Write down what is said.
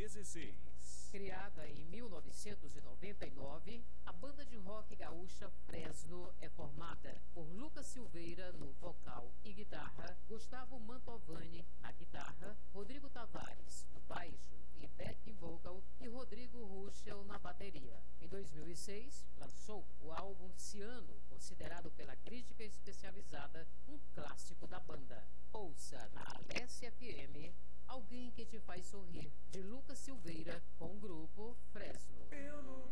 16. Criada em 1999, a banda de rock gaúcha Fresno é formada por Lucas Silveira no vocal e guitarra, Gustavo Mantovani na guitarra, Rodrigo Tavares no baixo e backing vocal e Rodrigo Ruschel na bateria. Em 2006, lançou o álbum Ciano, considerado pela crítica especializada um clássico da banda. Ouça na Alessia FM Alguém que te faz sorrir, de Lucas Silveira, com o grupo Fresno.